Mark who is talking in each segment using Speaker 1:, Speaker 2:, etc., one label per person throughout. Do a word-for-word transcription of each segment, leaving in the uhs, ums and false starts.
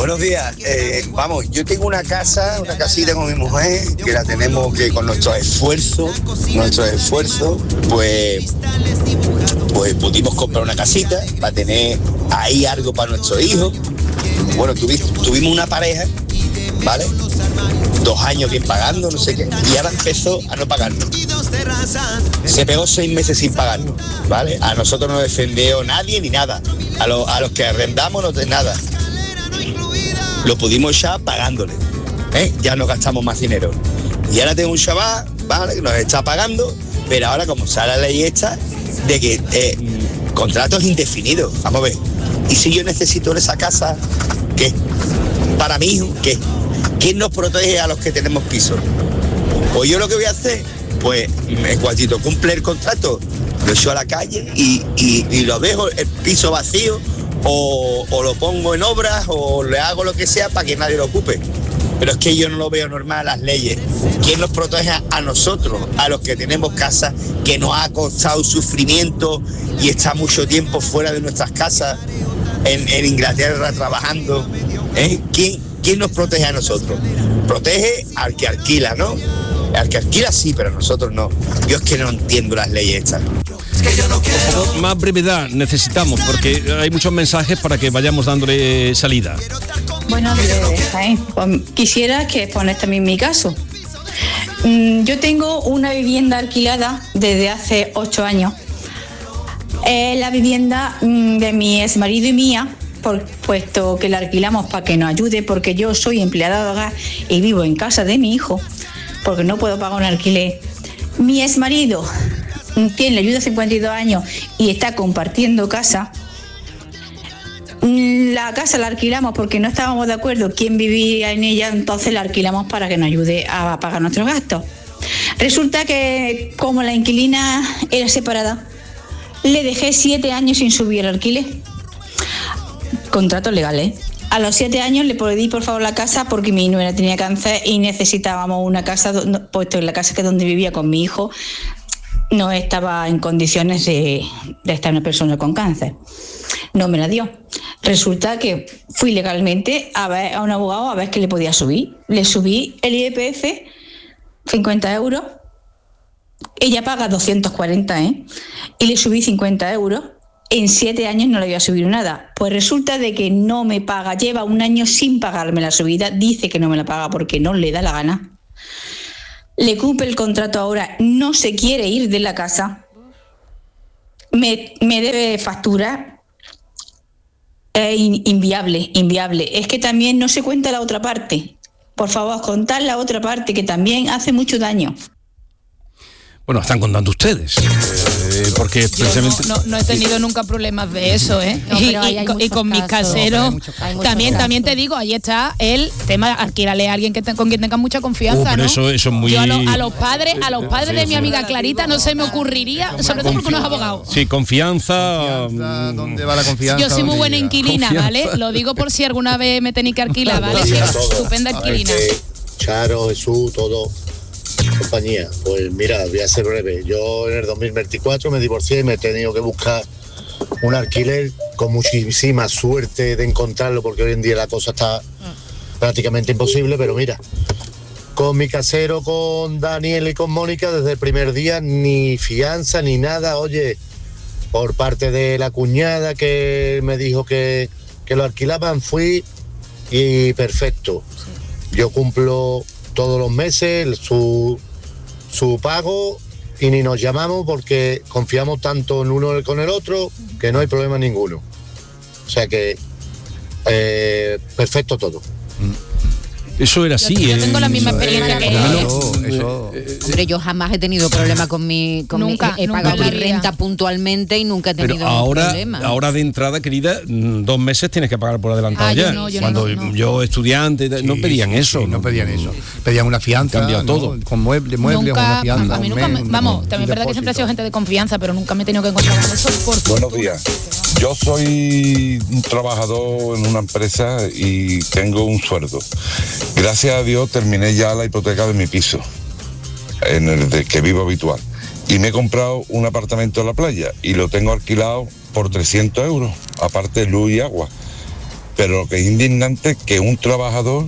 Speaker 1: Buenos días. Eh, vamos, yo tengo una casa, una casita con mi mujer, que la tenemos que con nuestros esfuerzos, nuestros esfuerzos, pues, pues pudimos comprar una casita para tener ahí algo para nuestros hijos. Bueno, tuvimos, tuvimos una pareja, ¿vale? Dos años bien pagando, no sé qué, y ahora empezó a no pagarnos. Se pegó seis meses sin pagarnos, ¿vale? A nosotros no defendió nadie ni nada. A, lo, a los que arrendamos no de nada. Lo pudimos ya pagándole, ¿eh? Ya no gastamos más dinero. Y ahora tengo un chaval, ¿vale?, que nos está pagando, pero ahora como sale la ley esta de que eh, contratos indefinidos, vamos a ver. Y si yo necesito esa casa, ¿qué? Para mi hijo, ¿qué? ¿Quién nos protege a los que tenemos pisos? Pues yo lo que voy a hacer, pues en cuantito cumple el contrato, lo echo a la calle y, y, y lo dejo el piso vacío, o, o lo pongo en obras o le hago lo que sea para que nadie lo ocupe. Pero es que yo no lo veo normal, las leyes. ¿Quién nos protege a nosotros, a los que tenemos casas, que nos ha costado sufrimiento y está mucho tiempo fuera de nuestras casas, en, en Inglaterra trabajando? ¿Eh? ¿Quién, ¿Quién nos protege a nosotros? Protege al que alquila, ¿no? Al que alquila sí, pero a nosotros no. Yo es que no entiendo las leyes estas.
Speaker 2: Un poco más brevedad necesitamos, porque hay muchos mensajes para que vayamos dándole salida.
Speaker 3: Buenos días, Jaén. Pues quisiera que pones también mi caso. Yo tengo una vivienda alquilada desde hace ocho años. Es la vivienda de mi exmarido y mía, por, puesto que la alquilamos para que nos ayude, porque yo soy empleada de hogar y vivo en casa de mi hijo, porque no puedo pagar un alquiler. Mi exmarido tiene ayuda cincuenta y dos años y está compartiendo casa. La casa la alquilamos porque no estábamos de acuerdo quién vivía en ella, entonces la alquilamos para que nos ayude a pagar nuestros gastos. Resulta que como la inquilina era separada, le dejé siete años sin subir el alquiler. Contratos legales. A los siete años le pedí por favor la casa porque mi nuera tenía cáncer y necesitábamos una casa, puesto en la casa que donde vivía con mi hijo no estaba en condiciones de, de estar una persona con cáncer. No me la dio. Resulta que fui legalmente a ver a un abogado a ver qué le podía subir. Le subí el I R P F, cincuenta euros. Ella paga doscientos cuarenta, ¿eh? Y le subí cincuenta euros. En siete años no le voy a subir nada. Pues resulta de que no me paga. Lleva un año sin pagarme la subida. Dice que no me la paga porque no le da la gana. Le cumple el contrato ahora. No se quiere ir de la casa. Me, me debe factura. Es inviable, inviable. Es que también no se cuenta la otra parte. Por favor, contad la otra parte que también hace mucho daño.
Speaker 2: Bueno, están contando ustedes, eh, porque
Speaker 4: Yo
Speaker 2: precisamente...
Speaker 4: no, no, no he tenido nunca problemas de eso, ¿eh?
Speaker 5: No,
Speaker 4: y,
Speaker 5: pero hay-
Speaker 4: y
Speaker 5: hay
Speaker 4: con- y
Speaker 5: muchos
Speaker 4: con mis
Speaker 5: casos.
Speaker 4: caseros,
Speaker 5: Hay muchos
Speaker 4: también
Speaker 5: casos.
Speaker 4: también te digo, ahí está el tema, alquírale a alguien que te- con quien tengas mucha confianza,
Speaker 2: Uh, pero
Speaker 4: ¿no?
Speaker 2: eso- eso es muy-
Speaker 4: Yo a, lo- a los padres, a los padres
Speaker 2: Sí,
Speaker 4: de mi
Speaker 2: sí.
Speaker 4: amiga Clarita no se me ocurriría, sobre todo porque uno es abogado.
Speaker 2: Sí, confianza...
Speaker 6: Confianza, ¿dónde va la confianza?
Speaker 4: Yo soy muy
Speaker 6: ¿Dónde
Speaker 4: buena
Speaker 6: llega?
Speaker 4: inquilina,
Speaker 2: Confianza.
Speaker 4: ¿vale? Lo digo por si alguna vez me tenéis que alquilar, ¿vale? Sí, estupenda inquilina.
Speaker 7: Charo, Jesús, todo, compañía. Pues mira, voy a ser breve. Yo en el dos mil veinticuatro me divorcié y me he tenido que buscar un alquiler con muchísima suerte de encontrarlo, porque hoy en día la cosa está prácticamente imposible, pero mira, con mi casero, con Daniel y con Mónica, desde el primer día ni fianza ni nada. Oye, por parte de la cuñada que me dijo que, que lo alquilaban, fui y perfecto. Yo cumplo todos los meses su, su pago y ni nos llamamos porque confiamos tanto en uno con el otro que no hay problema ninguno. O sea que eh, perfecto todo.
Speaker 2: Eso era así.
Speaker 4: Yo- yo
Speaker 2: eh,
Speaker 4: tengo la misma experiencia que
Speaker 2: por lo
Speaker 4: ella.
Speaker 2: menos,
Speaker 6: Eso-
Speaker 2: eh,
Speaker 5: Hombre, yo jamás he tenido problema con mi... Con
Speaker 4: Nunca,
Speaker 5: mi he
Speaker 4: nunca
Speaker 5: pagado
Speaker 4: en la
Speaker 5: mi
Speaker 4: vida.
Speaker 5: renta puntualmente y nunca he tenido
Speaker 2: Pero ahora,
Speaker 5: problema.
Speaker 2: ahora de entrada, querida, mm, dos meses tienes que pagar por adelantado
Speaker 4: Ah, yo
Speaker 2: ya.
Speaker 4: no, yo
Speaker 2: Cuando
Speaker 4: no, no.
Speaker 2: yo estudiante no
Speaker 6: Sí,
Speaker 2: pedían
Speaker 6: sí,
Speaker 2: eso.
Speaker 6: sí, no pedían eso. Pedían una fianza,
Speaker 2: Cambiado
Speaker 6: ¿no?
Speaker 2: todo.
Speaker 6: Con mueble, muebles,
Speaker 4: Nunca,
Speaker 6: una fianza.
Speaker 4: a mí
Speaker 6: un
Speaker 4: nunca
Speaker 6: mes,
Speaker 4: me-
Speaker 6: un-
Speaker 4: vamos,
Speaker 6: un
Speaker 4: también es verdad que siempre he sido
Speaker 6: depósito.
Speaker 4: gente de confianza, pero nunca me he tenido que encontrar con eso por
Speaker 8: Buenos
Speaker 4: fortuna.
Speaker 8: días. Yo soy un trabajador en una empresa y tengo un sueldo. Gracias a Dios terminé ya la hipoteca de mi piso, en el de que vivo habitual. Y me he comprado un apartamento en la playa y lo tengo alquilado por trescientos euros, aparte luz y agua. pero lo que es indignante es que un trabajador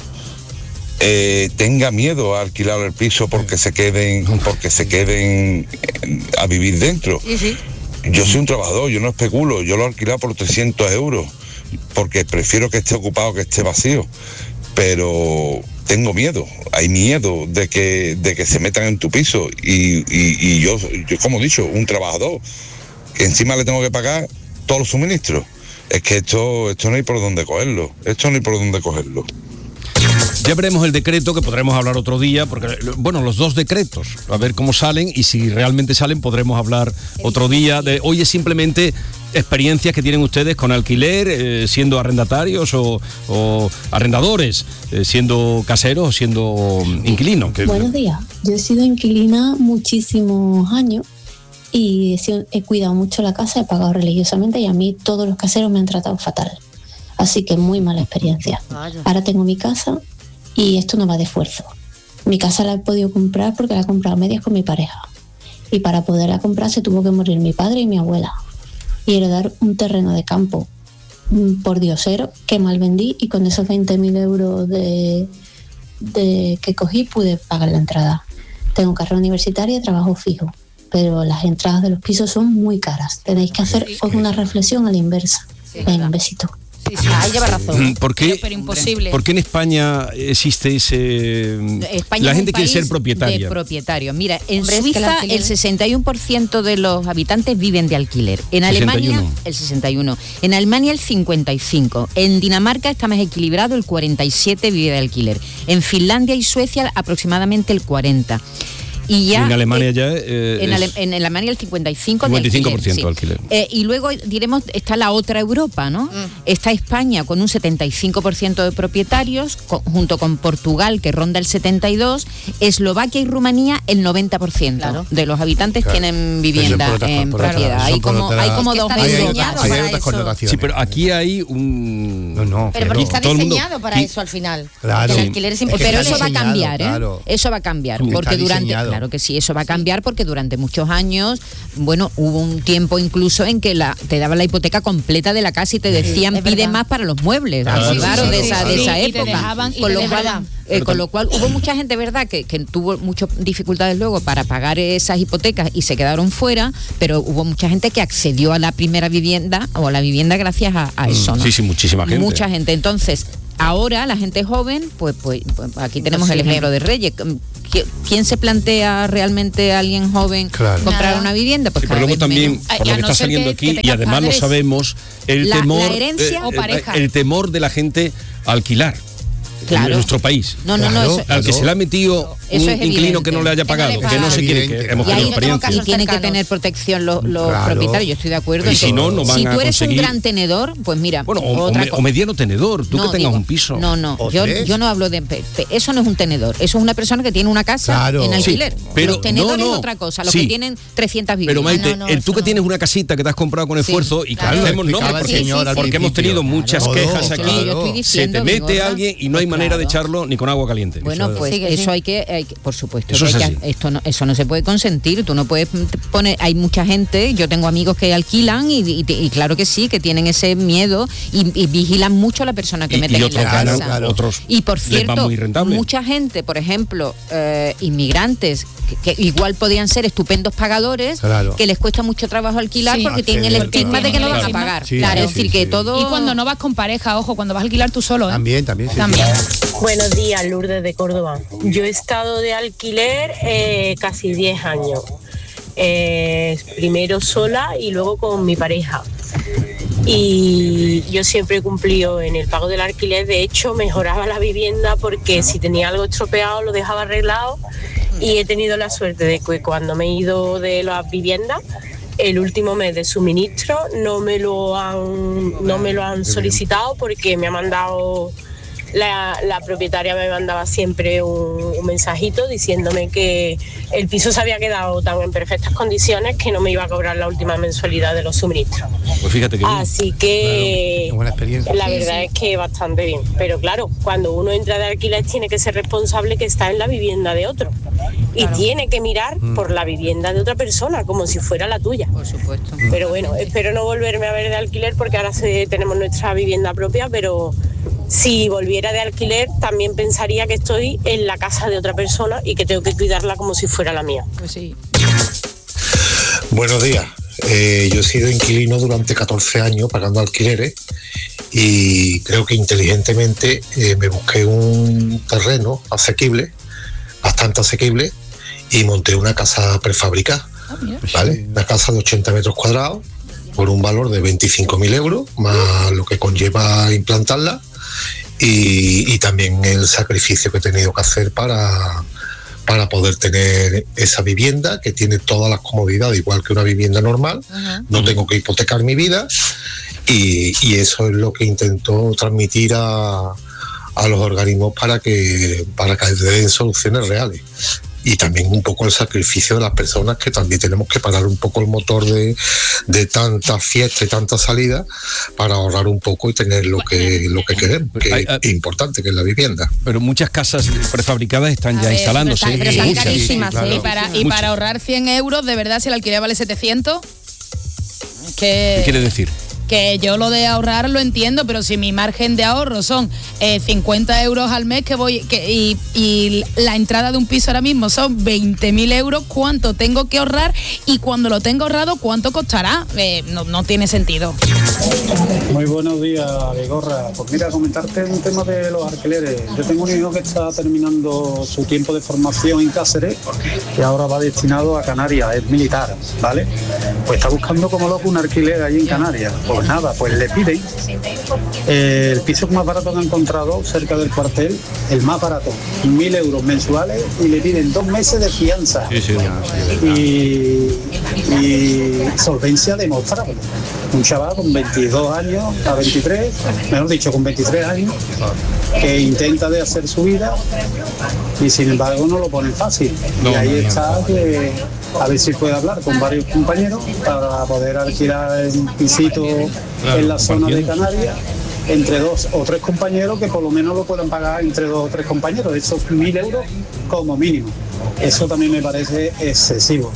Speaker 8: eh, tenga miedo a alquilar el piso porque se queden, porque se queden a vivir dentro.
Speaker 5: Sí, sí.
Speaker 8: Yo soy un trabajador, yo no especulo, yo lo he alquilado por trescientos euros, porque prefiero que esté ocupado que esté vacío, pero tengo miedo, hay miedo de que, de que se metan en tu piso, y, y, y yo, yo, como he dicho, un trabajador, encima le tengo que pagar todos los suministros. Es que esto, esto no hay por dónde cogerlo, esto no hay por dónde cogerlo.
Speaker 2: Ya veremos el decreto, que podremos hablar otro día, porque, bueno, los dos decretos, a ver cómo salen, y si realmente salen podremos hablar otro día. De, hoy es simplemente experiencias que tienen ustedes con alquiler, eh, siendo arrendatarios o, o arrendadores, eh, siendo caseros o siendo inquilinos. Que...
Speaker 9: Buenos días, yo he sido inquilina muchísimos años y he, sido, he cuidado mucho la casa, he pagado religiosamente, y a mí todos los caseros me han tratado fatal. Así que muy mala experiencia. Ahora tengo mi casa y esto no va de esfuerzo. Mi casa la he podido comprar porque la he comprado a medias con mi pareja. Y para poderla comprar se tuvo que morir mi padre y mi abuela. Y heredar un terreno de campo por diosero que mal vendí, y con esos veinte mil euros de, de que cogí pude pagar la entrada. Tengo carrera universitaria y trabajo fijo, pero las entradas de los pisos son muy caras. Tenéis que hacer sí, una reflexión a la inversa. Sí, venga, un besito.
Speaker 5: Sí, sí. Ah, lleva razón.
Speaker 2: ¿Por qué,
Speaker 4: pero, pero imposible.
Speaker 2: ¿Por qué en España existe ese...
Speaker 5: España
Speaker 2: la
Speaker 5: es
Speaker 2: gente
Speaker 5: un
Speaker 2: quiere
Speaker 5: país
Speaker 2: ser propietaria?
Speaker 5: De propietario. Mira, en
Speaker 4: Hombre,
Speaker 5: Suiza el, el sesenta y uno por ciento de los habitantes viven de alquiler. En Alemania
Speaker 2: sesenta y uno.
Speaker 5: El sesenta y uno. En Alemania el cincuenta y cinco. En Dinamarca está más equilibrado, el cuarenta y siete vive de alquiler. En Finlandia y Suecia aproximadamente el cuarenta. Y ya,
Speaker 2: en Alemania
Speaker 5: eh,
Speaker 2: ya eh,
Speaker 5: en, Ale, en Alemania el cincuenta y cinco por ciento
Speaker 2: cincuenta y cinco por ciento
Speaker 5: de alquiler.
Speaker 2: de alquiler.
Speaker 5: Eh, y luego diremos, está la otra Europa, ¿no? Mm. Está España con un setenta y cinco por ciento de propietarios, con, junto con Portugal, que ronda el setenta y dos por ciento, Eslovaquia y Rumanía el noventa por ciento claro. de los habitantes claro. tienen vivienda otra, en propiedad. Hay como, hay como dos
Speaker 6: medios.
Speaker 2: Sí, pero aquí hay un...
Speaker 10: No, no, pero porque está diseñado para eso al final.
Speaker 6: Claro.
Speaker 10: El alquiler es
Speaker 5: importante. Pero eso va a cambiar, ¿eh? Eso va a cambiar, porque durante... Claro que sí, eso va a cambiar porque durante muchos años, bueno, hubo un tiempo incluso en que la, te daban la hipoteca completa de la casa y te decían sí, pide más para los muebles, claro, sí, claro sí, de, sí, esa, sí, de esa época.
Speaker 4: Y te dejaban, y
Speaker 5: con,
Speaker 4: te
Speaker 5: lo
Speaker 4: dejaban.
Speaker 5: Cual, eh, con lo cual hubo mucha gente, ¿verdad?, que, que tuvo muchas dificultades luego para pagar esas hipotecas y se quedaron fuera, pero hubo mucha gente que accedió a la primera vivienda o a la vivienda gracias a, a eso, ¿no?
Speaker 2: Sí, sí, muchísima gente.
Speaker 5: Mucha gente. Entonces, ahora la gente joven, pues, pues, pues aquí tenemos el ejemplo de Reyes. ¿Quién se plantea realmente a alguien joven claro. comprar Nada. una vivienda? Pues
Speaker 2: sí, pero luego también, menos. por lo que está saliendo que, aquí, que y además padres, lo sabemos, el
Speaker 5: la,
Speaker 2: temor,
Speaker 5: la herencia
Speaker 2: eh,
Speaker 5: o pareja.
Speaker 2: El, el temor de la gente a alquilar. Claro. En nuestro país.
Speaker 5: No, no,
Speaker 2: claro,
Speaker 5: no. Eso,
Speaker 2: al que
Speaker 5: eso,
Speaker 2: se le ha metido un inquilino que no le haya pagado, que no, que no se quiere, que hemos tenido experiencia.
Speaker 5: Y tienen que tener protección los, los claro. propietarios, yo estoy de acuerdo.
Speaker 2: Y si no, no van
Speaker 5: si tú
Speaker 2: a
Speaker 5: eres
Speaker 2: conseguir...
Speaker 5: un gran tenedor, pues mira.
Speaker 2: Bueno, o, otra o, o mediano tenedor, tú no, que tengas digo, un piso.
Speaker 5: No, no, yo, yo no hablo de... Eso no es un tenedor, eso es una persona que tiene una casa claro. en alquiler. Sí, pero los tenedores no, no. es otra cosa, los sí. que tienen trescientas viviendas.
Speaker 2: Pero Maite, no, no, tú que tienes una casita que te has comprado con esfuerzo y que hacemos no, porque hemos tenido muchas quejas aquí, se te mete alguien y no hay manera de echarlo ni con agua caliente.
Speaker 5: Bueno, pues sí, eso sí. Hay, que, hay que, por supuesto, eso, es que, esto no, eso no se puede consentir, tú no puedes poner, hay mucha gente, yo tengo amigos que alquilan y, y, y claro que sí, que tienen ese miedo y, y vigilan mucho a la persona que y, meten y en la casa.
Speaker 2: Claro, claro. Otros
Speaker 5: y por cierto, mucha gente, por ejemplo, eh, inmigrantes, que, que igual podían ser estupendos pagadores, claro. que les cuesta mucho trabajo alquilar sí. porque tienen el estigma de que no van a pagar.
Speaker 4: Sí,
Speaker 5: claro,
Speaker 4: sí,
Speaker 5: es decir,
Speaker 4: sí,
Speaker 5: que
Speaker 4: sí.
Speaker 5: todo...
Speaker 4: Y cuando no vas con pareja, ojo, cuando vas a alquilar tú solo, ¿eh?
Speaker 6: También, también, sí.
Speaker 4: También.
Speaker 11: Buenos días, Lourdes de Córdoba. Yo he estado de alquiler eh, casi diez años. Eh, primero sola y luego con mi pareja. Y yo siempre he cumplido en el pago del alquiler. De hecho, mejoraba la vivienda porque si tenía algo estropeado lo dejaba arreglado. Y he tenido la suerte de que cuando me he ido de las viviendas, el último mes de suministro no me lo han, no me lo han solicitado porque me ha mandado la, la propietaria me mandaba siempre un, un mensajito diciéndome que el piso se había quedado tan en perfectas condiciones que no me iba a cobrar la última mensualidad de los suministros.
Speaker 2: Pues fíjate que bien.
Speaker 11: Así que
Speaker 6: claro, buena experiencia.
Speaker 11: la
Speaker 6: Sí,
Speaker 11: verdad
Speaker 6: sí.
Speaker 11: es que bastante bien. Pero claro, cuando uno entra de alquiler tiene que ser responsable que está en la vivienda de otro. Y
Speaker 5: Claro.
Speaker 11: tiene que mirar
Speaker 6: Mm.
Speaker 11: por la vivienda de otra persona, como si fuera la tuya.
Speaker 5: Por supuesto.
Speaker 11: Pero bueno, espero no volverme a ver de alquiler porque ahora se, tenemos nuestra vivienda propia, pero si volviera de alquiler también pensaría que estoy en la casa de otra persona y que tengo que cuidarla como si fuera la mía.
Speaker 4: Pues sí.
Speaker 7: Buenos días. Eh, yo he sido inquilino durante catorce años pagando alquileres y creo que inteligentemente eh, me busqué un terreno asequible, bastante asequible, y monté una casa prefabricada, ¿vale? Una casa de ochenta metros cuadrados por un valor de veinticinco mil euros, más lo que conlleva implantarla y, y también el sacrificio que he tenido que hacer para... para poder tener esa vivienda que tiene todas las comodidades igual que una vivienda normal. Uh-huh. No tengo que hipotecar mi vida y, y eso es lo que intento transmitir a, a los organismos para que para que den soluciones reales. Y también un poco el sacrificio de las personas, que también tenemos que parar un poco el motor de, de tanta fiesta y tanta salida para ahorrar un poco y tener lo que lo que queremos, que hay, es importante, que es la vivienda.
Speaker 2: Pero muchas casas prefabricadas están
Speaker 4: A
Speaker 2: ya
Speaker 4: ver,
Speaker 2: instalándose.
Speaker 4: Pero están
Speaker 2: muchas,
Speaker 4: carísimas,
Speaker 2: sí, claro.
Speaker 4: y, para, y para ahorrar cien euros, de verdad, si el alquiler vale setecientos, que...
Speaker 2: ¿Qué quiere decir?
Speaker 4: Que yo lo de ahorrar lo entiendo, pero si mi margen de ahorro son eh, cincuenta euros al mes que voy que, y, y la entrada de un piso ahora mismo son veinte mil euros, ¿cuánto tengo que ahorrar? Y cuando lo tengo ahorrado, ¿cuánto costará? Eh, no, no tiene sentido.
Speaker 12: Muy buenos días, Vigorra. Pues mira, comentarte un tema de los alquileres. Yo tengo un hijo que está terminando su tiempo de formación en Cáceres y ahora va destinado a Canarias, es militar, ¿vale? Pues está buscando como loco un alquiler allí en Canarias. Pues nada, pues le piden eh, el piso más barato que han encontrado cerca del cuartel, el más barato, mil euros mensuales, y le piden dos meses de fianza.
Speaker 2: Sí, sí, sí,
Speaker 12: y, y solvencia demostrable. Un chaval con veintidós años a veintitrés, mejor dicho, con veintitrés años, que intenta de hacer su vida y sin embargo no lo ponen fácil. No, y ahí no, está no. que a ver si puede hablar con varios compañeros para poder alquilar un pisito claro, en la zona de Canarias entre dos o tres compañeros, que por lo menos lo puedan pagar entre dos o tres compañeros, esos mil euros como mínimo. Eso también me parece excesivo.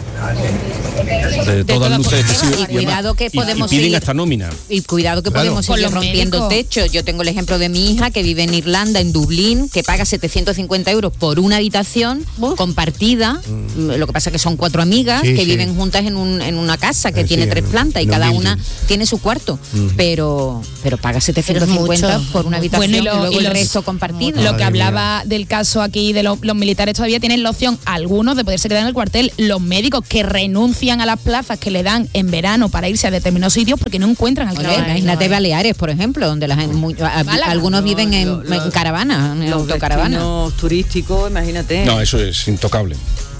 Speaker 2: De todas luces excesivo.
Speaker 5: Y cuidado que podemos
Speaker 2: y, y piden
Speaker 5: ir,
Speaker 2: hasta nómina.
Speaker 5: Y cuidado que claro. podemos seguir rompiendo techos. Yo tengo el ejemplo de mi hija que vive en Irlanda, en Dublín, que paga setecientos cincuenta euros por una habitación uh. compartida. Mm. Lo que pasa es que son cuatro amigas sí, que sí. viven juntas en, un, en una casa que sí, tiene sí, tres plantas y no, cada no, una no. tiene su cuarto, mm. pero pero paga setecientos cincuenta mucho. Por una habitación bueno, y, lo, y luego y el los, resto compartido.
Speaker 4: Lo que hablaba del caso aquí de lo, los militares todavía tienen la opción, algunos, de poderse quedar en el cuartel. Los médicos que renuncian a las plazas que le dan en verano para irse a determinados sitios porque no encuentran alquiler.
Speaker 5: Bueno, imagínate no, Baleares, por ejemplo, donde la gente, muy, a, algunos no, viven en, lo, lo, en caravana, en autocaravana.
Speaker 13: Los turísticos, imagínate.
Speaker 2: No, eso es intocable.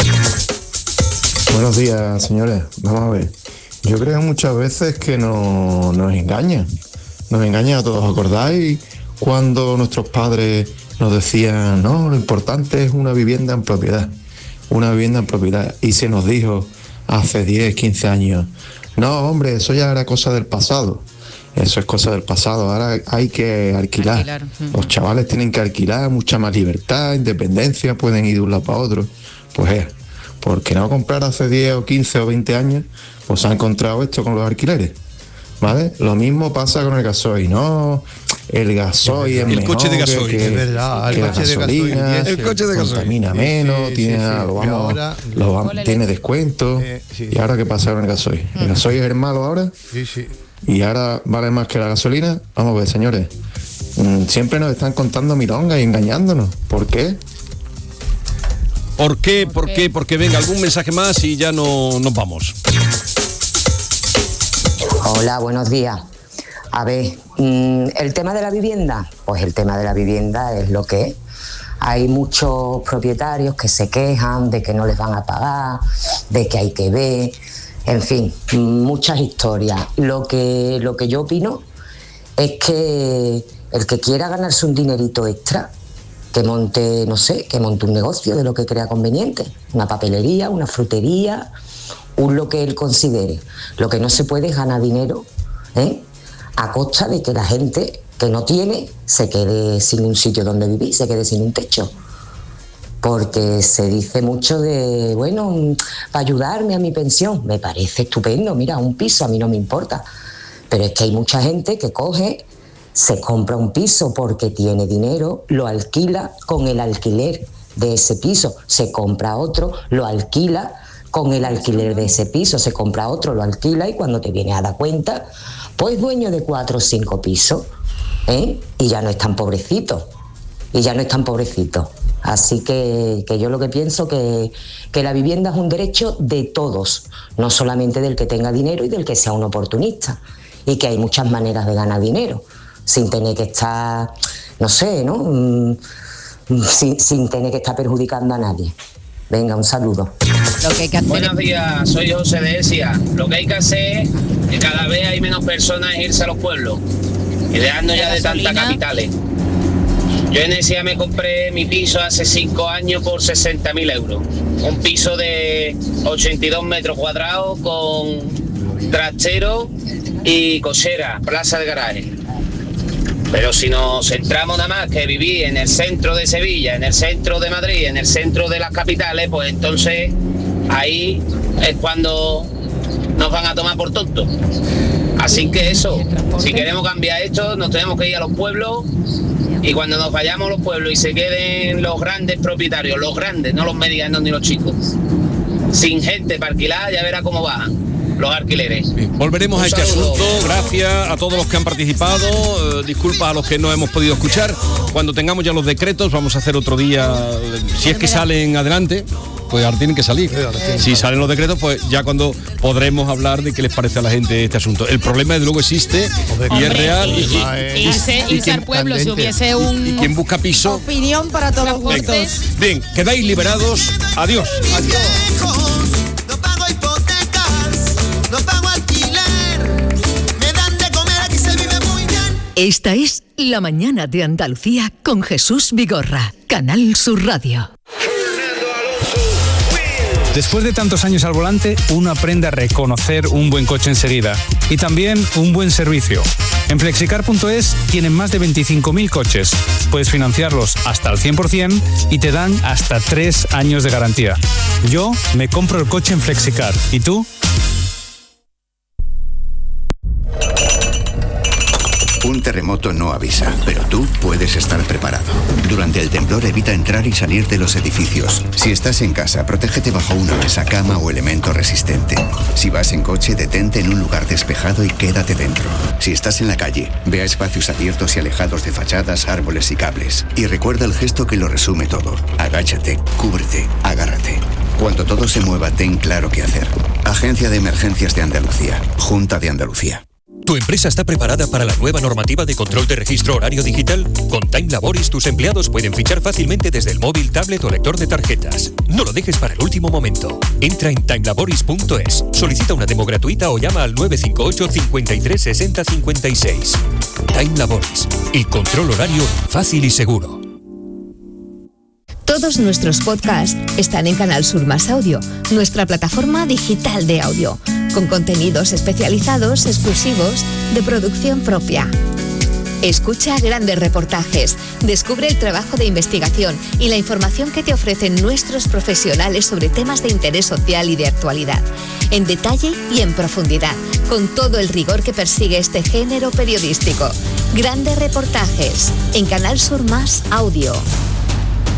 Speaker 14: Buenos días, señores. Vamos a ver. Yo creo muchas veces que no, nos engañan. Nos engañan a todos. ¿Acordáis cuando nuestros padres nos decían, no, lo importante es una vivienda en propiedad? Una vivienda en propiedad. Y se nos dijo hace diez, quince años, no, hombre, eso ya era cosa del pasado. Eso es cosa del pasado. Ahora hay que alquilar. alquilar. Los chavales tienen que alquilar, mucha más libertad, independencia, pueden ir de un lado para otro. Pues es, porque no comprar hace diez o quince o veinte años, pues se ha encontrado esto con los alquileres. ¿Vale? Lo mismo pasa con el gasoil, ¿no? El gasoil es
Speaker 2: el
Speaker 14: mejor
Speaker 2: coche de gasoil,
Speaker 14: que,
Speaker 2: es verdad,
Speaker 14: que
Speaker 2: el
Speaker 14: la
Speaker 2: coche
Speaker 14: gasolina,
Speaker 2: de gasoil, el coche de gasoil
Speaker 14: contamina menos, sí, sí, tiene, sí, sí. Lo vamos, ahora, lo vamos, tiene descuento. Eh, sí, ¿Y ahora qué pasa con el gasoil? ¿El gasoil es el malo ahora?
Speaker 6: Sí, sí.
Speaker 14: ¿Y ahora vale más que la gasolina? Vamos a ver, señores. Siempre nos están contando milongas y engañándonos. ¿Por qué?
Speaker 2: ¿Por qué? ¿Por qué? Porque venga, algún mensaje más y ya no nos vamos.
Speaker 15: Hola, buenos días. A ver, el tema de la vivienda, pues el tema de la vivienda es lo que es. Hay muchos propietarios que se quejan de que no les van a pagar, de que hay que ver, en fin, muchas historias. Lo que, lo que yo opino es que El que quiera ganarse un dinerito extra, que monte, no sé, que monte un negocio de lo que crea conveniente, una papelería, una frutería, un lo que él considere. Lo que no se puede es ganar dinero, ¿eh?, a costa de que la gente que no tiene se quede sin un sitio donde vivir, se quede sin un techo. Porque se dice mucho de, bueno, para ayudarme a mi pensión, me parece estupendo, mira, un piso a mí no me importa, pero es que hay mucha gente que coge, se compra un piso porque tiene dinero, lo alquila con el alquiler de ese piso, se compra otro, lo alquila con el alquiler de ese piso, se compra otro, lo alquila y cuando te viene a dar cuenta, pues dueño de cuatro o cinco pisos, ¿eh? Y ya no es tan pobrecito, y ya no es tan pobrecito. Así que, que yo lo que pienso que, que la vivienda es un derecho de todos, no solamente del que tenga dinero y del que sea un oportunista, y que hay muchas maneras de ganar dinero, sin tener que estar, no sé, ¿no? Mm, sin, sin tener que estar perjudicando a nadie. Venga, un saludo.
Speaker 5: Lo que hay que hacer
Speaker 16: Buenos días, soy José de Esia. Lo que hay que hacer es que cada vez hay menos personas en irse a los pueblos y dejando ya de tantas capitales. Yo en Esia me compré mi piso hace cinco años por sesenta mil euros. Un piso de ochenta y dos metros cuadrados con trastero y cochera, plaza de garaje. Pero si nos centramos nada más que vivir en el centro de Sevilla, en el centro de Madrid, en el centro de las capitales, pues entonces ahí es cuando nos van a tomar por tontos. Así que eso, si queremos cambiar esto, nos tenemos que ir a los pueblos, y cuando nos vayamos a los pueblos y se queden los grandes propietarios, los grandes, no los medianos ni los chicos, sin gente para alquilar, ya verá cómo bajan los alquileres.
Speaker 2: Bien, volveremos
Speaker 16: Un
Speaker 2: a este
Speaker 16: saludo.
Speaker 2: asunto. Gracias a todos los que han participado. Eh, disculpas a los que no hemos podido escuchar. Cuando tengamos ya los decretos, vamos a hacer otro día, eh, si es que salen adelante, pues ahora tienen que salir. Si salen los decretos, pues ya cuando podremos hablar de qué les parece a la gente este asunto. El problema desde luego existe y es real. Y, y-
Speaker 4: Irse,
Speaker 2: y
Speaker 4: irse
Speaker 2: quien-
Speaker 4: al pueblo, si hubiese un...
Speaker 2: y quien busca piso.
Speaker 10: Opinión para todos los
Speaker 2: Venga.
Speaker 10: gustos.
Speaker 2: Bien, quedáis liberados. Adiós. Adiós.
Speaker 17: No pago hipotecas, no pago alquiler, me dan de comer, aquí se vive muy bien.
Speaker 18: Esta es La Mañana de Andalucía con Jesús Vigorra, Canal Sur Radio.
Speaker 19: Después de tantos años al volante, uno aprende a reconocer un buen coche enseguida y también un buen servicio. En flexicar punto es tienen más de veinticinco mil coches. Puedes financiarlos hasta el cien por ciento y te dan hasta tres años de garantía. Yo me compro el coche en Flexicar. ¿Y tú?
Speaker 20: Un terremoto no avisa, pero tú puedes estar preparado. Durante el temblor evita entrar y salir de los edificios. Si estás en casa, protégete bajo una mesa, cama o elemento resistente. Si vas en coche, detente en un lugar despejado y quédate dentro. Si estás en la calle, ve a espacios abiertos y alejados de fachadas, árboles y cables. Y recuerda el gesto que lo resume todo. Agáchate, cúbrete, agárrate. Cuando todo se mueva, ten claro qué hacer. Agencia de Emergencias de Andalucía. Junta de Andalucía.
Speaker 21: ¿Tu empresa está preparada para la nueva normativa de control de registro horario digital? Con Time Laboris tus empleados pueden fichar fácilmente desde el móvil, tablet o lector de tarjetas. No lo dejes para el último momento. Entra en time laboris punto es, solicita una demo gratuita o llama al nueve cinco ocho, cinco tres, seis cero cinco seis. Time Laboris, el control horario fácil y seguro.
Speaker 22: Todos nuestros podcasts están en Canal Sur Más Audio, nuestra plataforma digital de audio, con contenidos especializados, exclusivos, de producción propia. Escucha grandes reportajes, descubre el trabajo de investigación y la información que te ofrecen nuestros profesionales sobre temas de interés social y de actualidad, en detalle y en profundidad, con todo el rigor que persigue este género periodístico. Grandes reportajes en Canal Sur Más Audio.